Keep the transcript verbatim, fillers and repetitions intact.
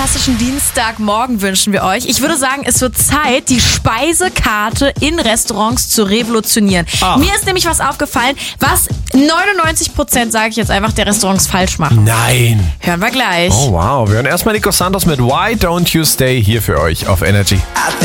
fantastischen Dienstagmorgen wünschen wir euch. Ich würde sagen, es wird Zeit, die Speisekarte in Restaurants zu revolutionieren. Ach. Mir ist nämlich was aufgefallen, was neunundneunzig Prozent, sage ich jetzt einfach, der Restaurants falsch machen. Nein. Hören wir gleich. Oh wow, wir hören erstmal Nico Santos mit Why Don't You Stay hier für euch auf Energy.